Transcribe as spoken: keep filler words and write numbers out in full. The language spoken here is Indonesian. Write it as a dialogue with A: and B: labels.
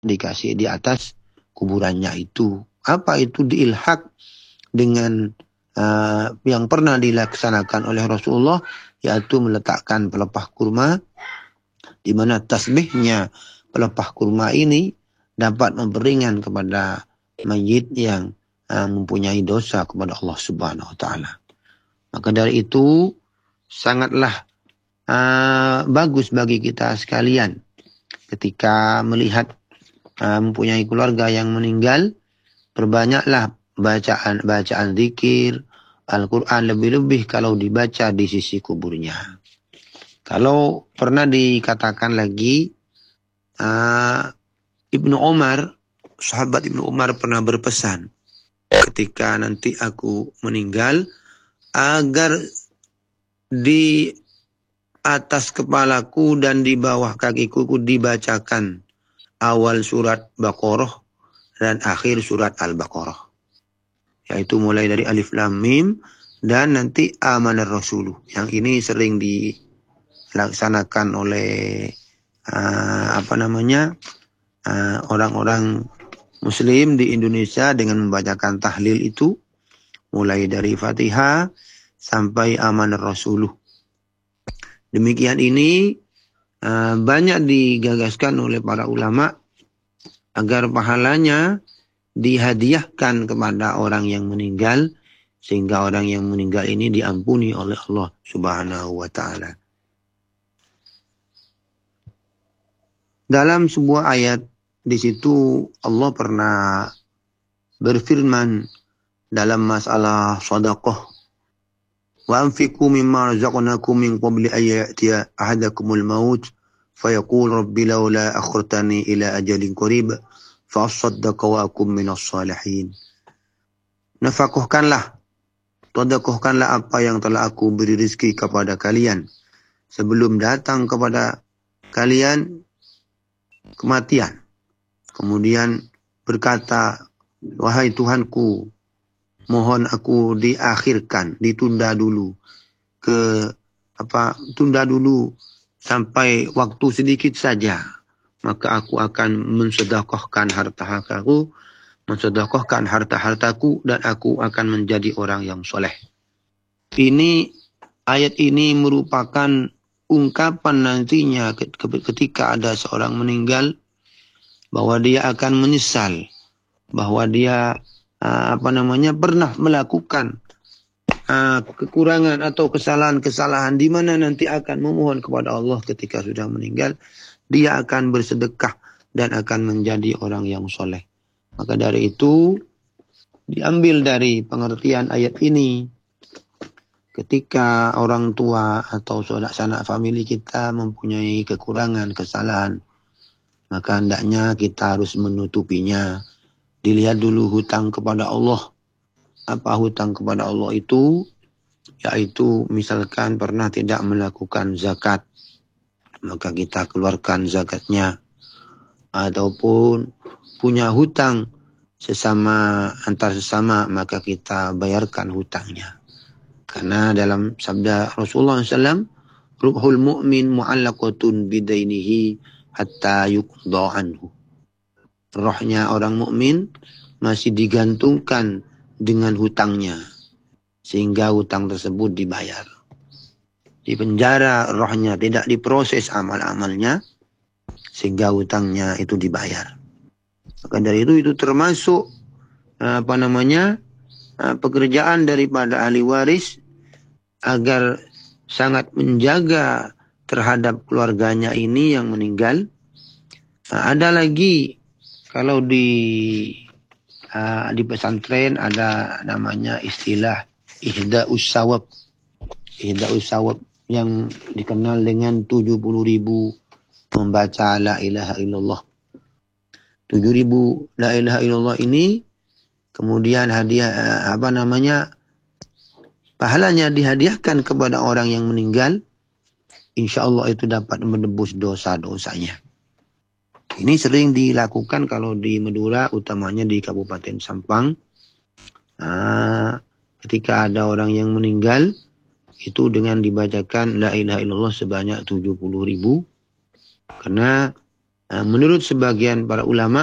A: dikasih di atas kuburannya itu. Apa itu diilhak dengan uh, yang pernah dilaksanakan oleh Rasulullah, yaitu meletakkan pelepah kurma, di mana tasbihnya pelepah kurma ini dapat memperingan kepada mayit yang uh, mempunyai dosa kepada Allah Subhanahu Wa Taala. Maka dari itu sangatlah uh, bagus bagi kita sekalian ketika melihat uh, mempunyai keluarga yang meninggal, perbanyaklah bacaan bacaan zikir Al-Quran, lebih-lebih kalau dibaca di sisi kuburnya. Kalau pernah dikatakan lagi, uh, Ibnu Umar, sahabat Ibnu Umar pernah berpesan, ketika nanti aku meninggal, agar di atas kepalaku dan di bawah kakiku dibacakan awal surat Baqarah dan akhir surat Al-Baqarah, yaitu mulai dari Alif Lam Mim dan nanti Amanar Rasuluh. Yang ini sering dilaksanakan oleh uh, apa namanya uh, orang-orang Muslim di Indonesia dengan membacakan tahlil itu mulai dari Fatihah sampai Amanar Rasuluh. Demikian ini uh, banyak digagaskan oleh para ulama agar pahalanya dihadiahkan kepada orang yang meninggal, sehingga orang yang meninggal ini diampuni oleh Allah Subhanahu wa Ta'ala. Dalam sebuah ayat di situ Allah pernah berfirman dalam masalah sedekah, wa anfiqu mimma razaqnakum min qabli an ya'tiya ahadakumul maut fayaqul rabbi laula akhartani ila ajalin qarib fa asaddaqa wa akum minas salihin. Nafkahkanlah, sedekahkanlah apa yang telah aku beri rezeki kepada kalian sebelum datang kepada kalian kematian. Kemudian berkata, wahai Tuhanku, mohon aku diakhirkan, ditunda dulu ke apa? Tunda dulu sampai waktu sedikit saja, maka aku akan mensedekahkan harta-hartaku, mensedekahkan harta-hartaku dan aku akan menjadi orang yang soleh. Ini ayat ini merupakan ungkapan nantinya ketika ada seorang meninggal, bahwa dia akan menyesal, bahwa dia apa namanya pernah melakukan uh, kekurangan atau kesalahan-kesalahan, di mana nanti akan memohon kepada Allah ketika sudah meninggal, dia akan bersedekah dan akan menjadi orang yang soleh. Maka dari itu diambil dari pengertian ayat ini, ketika orang tua atau sanak-sanak famili kita mempunyai kekurangan, kesalahan, maka hendaknya kita harus menutupinya. Dilihat dulu hutang kepada Allah. Apa hutang kepada Allah itu? Yaitu misalkan pernah tidak melakukan zakat, maka kita keluarkan zakatnya. Ataupun punya hutang sesama antar sesama, maka kita bayarkan hutangnya. Karena dalam sabda Rasulullah shallallahu alaihi wasallam, ruhul mu'min mu'allaqatun bidainihi hatta yuqda anhu. Rohnya orang mukmin masih digantungkan dengan hutangnya sehingga hutang tersebut dibayar. Di penjara rohnya, tidak diproses amal-amalnya sehingga hutangnya itu dibayar. Maka dari itu itu termasuk apa namanya pekerjaan daripada ahli waris agar sangat menjaga terhadap keluarganya ini yang meninggal. Nah, ada lagi kalau di uh, di pesantren ada namanya istilah ihda'us sawab. Ihda'us sawab yang dikenal dengan tujuh puluh ribu membaca la ilaha illallah. tujuh ribu la ilaha illallah ini kemudian hadiah uh, apa namanya pahalanya dihadiahkan kepada orang yang meninggal. Insya Allah itu dapat menebus dosa-dosanya. Ini sering dilakukan kalau di Madura, utamanya di Kabupaten Sampang. Nah, ketika ada orang yang meninggal, itu dengan dibacakan la ilaha illallah sebanyak tujuh puluh ribu. Karena Nah, menurut sebagian para ulama,